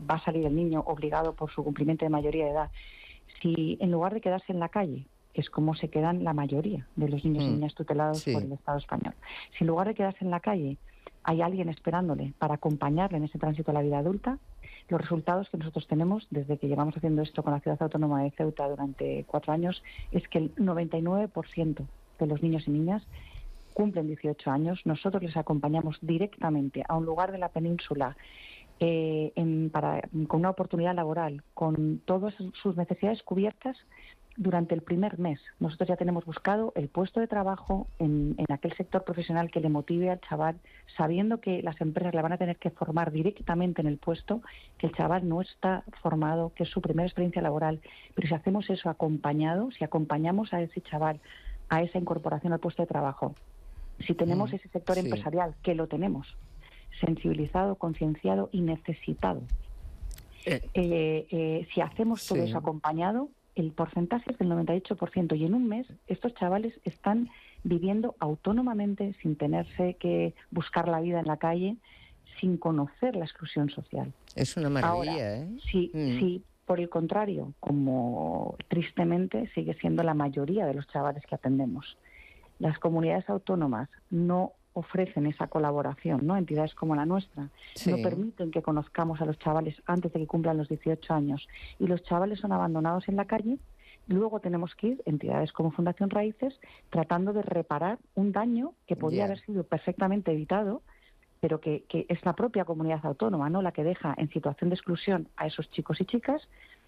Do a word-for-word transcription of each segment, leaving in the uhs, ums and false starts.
va a salir el niño obligado por su cumplimiento de mayoría de edad. Si en lugar de quedarse en la calle, es como se quedan la mayoría de los niños mm, y niñas tutelados sí. por el Estado español. Si en lugar de quedarse en la calle hay alguien esperándole para acompañarle en ese tránsito a la vida adulta, los resultados que nosotros tenemos desde que llevamos haciendo esto con la Ciudad Autónoma de Ceuta durante cuatro años es que el noventa y nueve por ciento de los niños y niñas cumplen dieciocho años. Nosotros les acompañamos directamente a un lugar de la península eh, en, para, con una oportunidad laboral, con todas sus necesidades cubiertas durante el primer mes. Nosotros ya tenemos buscado el puesto de trabajo en, en aquel sector profesional que le motive al chaval, sabiendo que las empresas la van a tener que formar directamente en el puesto, que el chaval no está formado, que es su primera experiencia laboral. Pero si hacemos eso acompañado, si acompañamos a ese chaval a esa incorporación al puesto de trabajo, si tenemos mm, ese sector sí. empresarial, que lo tenemos, sensibilizado, concienciado y necesitado, eh, eh, eh, si hacemos todo sí. eso acompañado, el porcentaje es del noventa y ocho por ciento y en un mes estos chavales están viviendo autónomamente sin tenerse que buscar la vida en la calle, sin conocer la exclusión social. Es una maravilla, Ahora, ¿eh? Sí, mm. sí, por el contrario, como tristemente sigue siendo la mayoría de los chavales que atendemos. Las comunidades autónomas no ofrecen esa colaboración, ¿no? Entidades como la nuestra sí. no permiten que conozcamos a los chavales antes de que cumplan los dieciocho años y los chavales son abandonados en la calle. Luego tenemos que ir, entidades como Fundación Raíces, tratando de reparar un daño que podía yeah. haber sido perfectamente evitado, pero que, que es la propia comunidad autónoma, ¿no?, la que deja en situación de exclusión a esos chicos y chicas.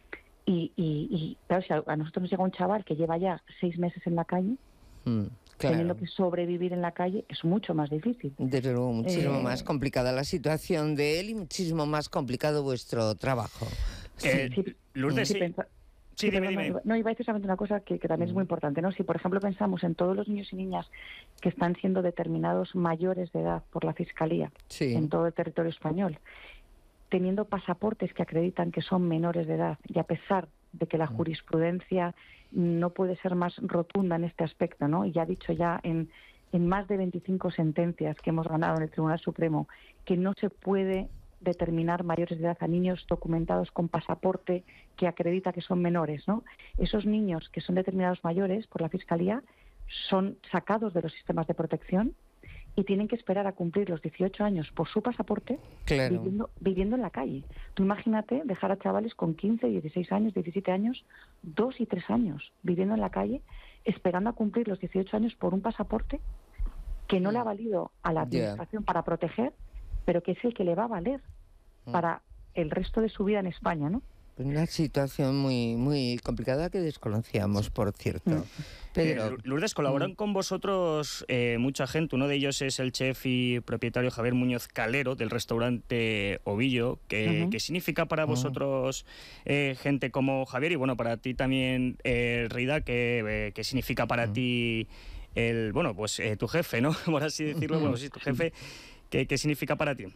Y, y, y claro, si a, a nosotros nos llega un chaval que lleva ya seis meses en la calle, mm. Claro. teniendo que sobrevivir en la calle, es mucho más difícil. Desde luego, muchísimo eh, más complicada la situación de él y muchísimo más complicado vuestro trabajo. Eh, sí. Lourdes, sí. sí. Pensa... Sí, sí dime, perdona, dime. No, iba a decir solamente una cosa que, que también es muy importante, ¿no? Si, por ejemplo, pensamos en todos los niños y niñas que están siendo determinados mayores de edad por la Fiscalía sí. en todo el territorio español, teniendo pasaportes que acreditan que son menores de edad y a pesar de que la jurisprudencia no puede ser más rotunda en este aspecto, ¿no? Y ya ha dicho ya en, en más de veinticinco sentencias que hemos ganado en el Tribunal Supremo que no se puede determinar mayores de edad a niños documentados con pasaporte que acredita que son menores, ¿no? Esos niños que son determinados mayores por la Fiscalía son sacados de los sistemas de protección y tienen que esperar a cumplir los dieciocho años por su pasaporte claro. viviendo, viviendo en la calle. Tú imagínate dejar a chavales con quince, dieciséis años, diecisiete años, dos y tres años viviendo en la calle, esperando a cumplir los dieciocho años por un pasaporte que no mm. le ha valido a la administración yeah. para proteger, pero que es el que le va a valer mm. para el resto de su vida en España, ¿no? Una situación muy muy complicada que desconocíamos, por cierto. Mm. Pedro. Eh, Lourdes, colaboran mm. con vosotros eh, mucha gente. Uno de ellos es el chef y propietario Javier Muñoz Calero del restaurante Ovillo. ¿Qué, uh-huh. ¿qué significa para vosotros eh, gente como Javier? Y bueno, para ti también, eh, Rida, ¿qué, eh, ¿qué significa para uh-huh. ti el, bueno, pues eh, tu jefe, ¿no? Por así decirlo, uh-huh. bueno, sí, tu jefe. ¿Qué, qué significa para ti?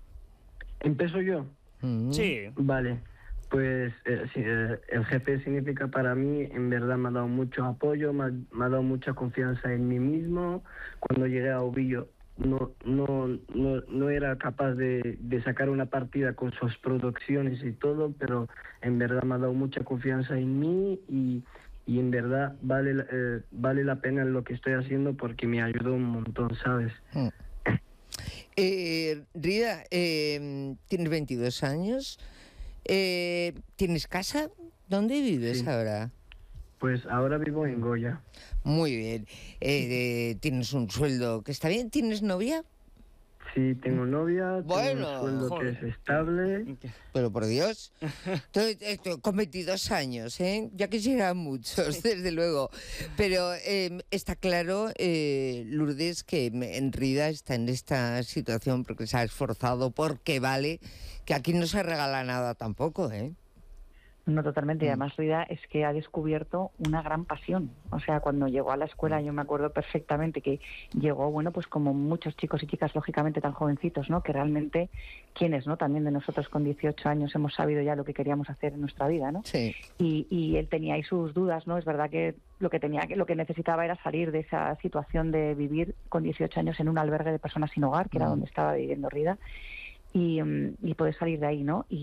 ¿Empiezo yo? Uh-huh. Sí. Vale. Pues eh, sí, eh, el jefe significa para mí, en verdad me ha dado mucho apoyo, me ha, me ha dado mucha confianza en mí mismo. Cuando llegué a Ovillo no no no, no era capaz de, de sacar una partida con sus producciones y todo, pero en verdad me ha dado mucha confianza en mí y, y en verdad vale, eh, vale la pena lo que estoy haciendo porque me ayudó un montón, ¿sabes? Mm. Eh, Rida, eh, tienes veintidós años. Eh, ¿Tienes casa? ¿Dónde vives sí. ahora? Pues ahora vivo en Goya. Muy bien. Eh, eh, ¿Tienes un sueldo que está bien? ¿Tienes novia? Sí, tengo novia, bueno, tengo un sueldo joder. que es estable. Pero por Dios, estoy, estoy con veintidós años, ¿eh? Ya quisieran muchos, desde luego. Pero eh, está claro, eh, Lourdes, que en Rida está en esta situación porque se ha esforzado, porque vale, que aquí no se regala nada tampoco, ¿eh? No, totalmente. Y además Rida es que ha descubierto una gran pasión. O sea, cuando llegó a la escuela, yo me acuerdo perfectamente que llegó, bueno, pues como muchos chicos y chicas, lógicamente tan jovencitos, ¿no? Que realmente, quienes, ¿no? También de nosotros con dieciocho años hemos sabido ya lo que queríamos hacer en nuestra vida, ¿no? Sí. Y, y él tenía ahí sus dudas, ¿no? Es verdad que lo que tenía, que lo que necesitaba era salir de esa situación de vivir con dieciocho años en un albergue de personas sin hogar, que era donde estaba viviendo Rida, y, y poder salir de ahí, ¿no? Y